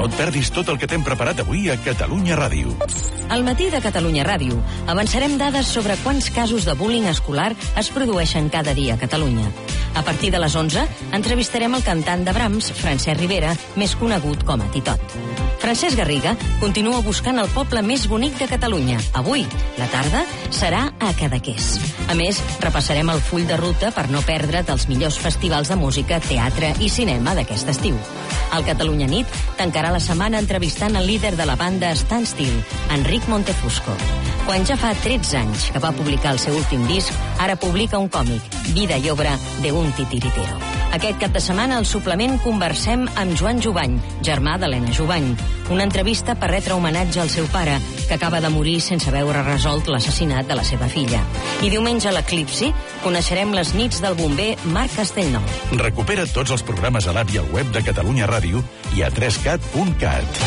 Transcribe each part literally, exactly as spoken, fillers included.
No et perdis tot el que t'hem preparat avui a Catalunya Ràdio. Al matí de Catalunya Ràdio avançarem dades sobre quants casos de bullying escolar es produeixen cada dia a Catalunya. A partir de les onze, entrevistarem el cantant de Brahms, Francesc Ribera, més conegut com a Titot. Francesc Garriga continua buscant el poble més bonic de Catalunya. Avui, la tarda, serà a Cadaqués. A més, repassarem el full de ruta per no perdre't els millors festivals de música, teatre i cinema d'aquest estiu. El Catalunya Nit tancarà la setmana entrevistant el líder de la banda Standstill, Enric Montefusco. Quan ja fa tretze anys que va publicar el seu últim disc, ara publica un còmic, Vida i obra de un titiritero. Aquest cap de setmana, al suplement, conversem amb Joan Jubany, germà d'Helena Jubany. Una entrevista per retre homenatge al seu pare, que acaba de morir sense veure resolt l'assassinat de la seva filla. I diumenge a l'Eclipsi coneixerem les nits del bomber Marc Castellnou. Recupera tots els programes a l'app i al web de Catalunya Ràdio i a tres cat punt cat.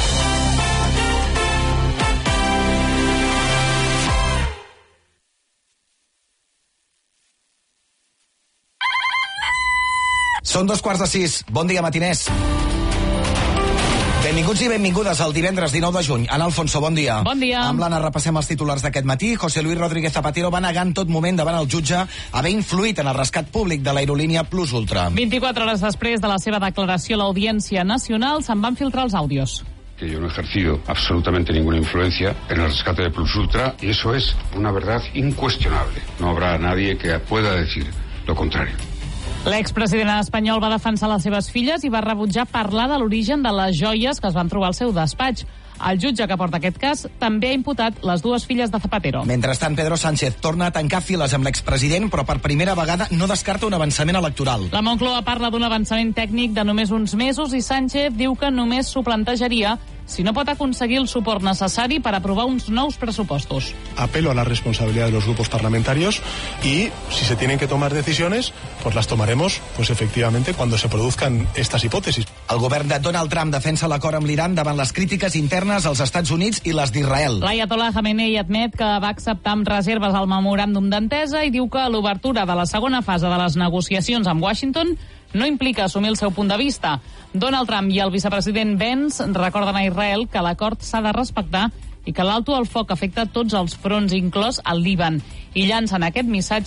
Són dos quarts de sis. Bon dia, matiners. Benvinguts i benvingudes al divendres dinou de juny. Ana Alfonso, bon dia. Bon dia. Amb l'Anna repassem els titulars d'aquest matí. José Luis Rodríguez Zapatero va negar en tot moment davant el jutge haver influït en el rescat públic de l'aerolínia Plus Ultra. vint-i-quatre hores després de la seva declaració a l'Audiència Nacional se'n van filtrar els àudios. Que yo no he ejercido absolutamente ninguna influencia en el rescate de Plus Ultra y eso es una verdad incuestionable. No habrá nadie que pueda decir lo contrario. L'expresident espanyol va defensar les seves filles i va rebutjar parlar de l'origen de les joies que es van trobar al seu despatx. El jutge que porta aquest cas també ha imputat les dues filles de Zapatero. Mentrestant, Pedro Sánchez torna a tancar files amb l'expresident, però per primera vegada no descarta un avançament electoral. La Moncloa parla d'un avançament tècnic de només uns mesos i Sánchez diu que només s'ho plantejaria si no pot aconseguir el suport necessari per aprovar uns nous pressupostos. Apelo a la responsabilidad de los grupos parlamentarios y si se tienen que tomar decisiones, pues las tomaremos, pues efectivamente, cuando se produzcan estas hipótesis. El govern de Donald Trump defensa l'acord amb l'Iran davant les crítiques internes als Estats Units i les d'Israel. L'Ayatollah Khamenei admet que va acceptar amb reserves el memoràndum d'entesa i diu que l'obertura de la segona fase de les negociacions amb Washington no implica assumir el seu punt de vista. Donald Trump i el vicepresident Pence recorden a Israel que l'acord s'ha de respectar i que l'alto al foc afecta tots els fronts, inclòs el Líban, i llancen aquest missatge